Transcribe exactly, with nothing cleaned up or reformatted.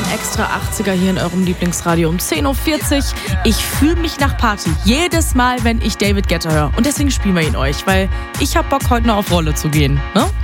Extra achtziger hier in eurem Lieblingsradio um zehn Uhr vierzig. Ich fühle mich nach Party. Jedes Mal, wenn ich David Guetta höre. Und deswegen spielen wir ihn euch, weil ich hab Bock, heute noch auf Rolle zu gehen. Ne?